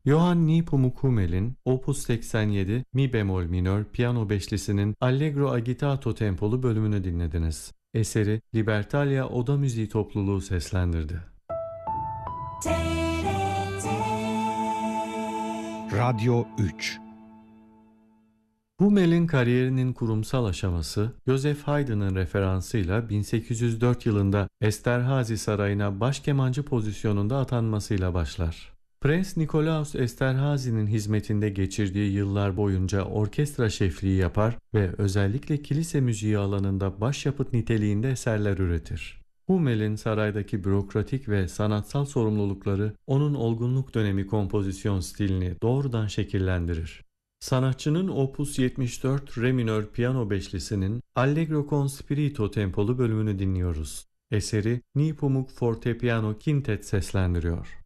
Johann Nepomuk Hummel'in Opus 87 Mi bemol minör piyano beşlisinin Allegro agitato tempolu bölümünü dinlediniz. Eseri Libertalia Oda Müziği Topluluğu seslendirdi. Radyo 3. Hummel'in kariyerinin kurumsal aşaması, Joseph Haydn'ın referansıyla 1804 yılında Esterhazy Sarayı'na başkemancı pozisyonunda atanmasıyla başlar. Prens Nikolaus Esterhazy'nin hizmetinde geçirdiği yıllar boyunca orkestra şefliği yapar ve özellikle kilise müziği alanında başyapıt niteliğinde eserler üretir. Hummel'in saraydaki bürokratik ve sanatsal sorumlulukları onun olgunluk dönemi kompozisyon stilini doğrudan şekillendirir. Sanatçının Opus 74 Re minör piyano beşlisinin Allegro con spirito tempolu bölümünü dinliyoruz. Eseri Nepomuk Fortepiano Quintet seslendiriyor.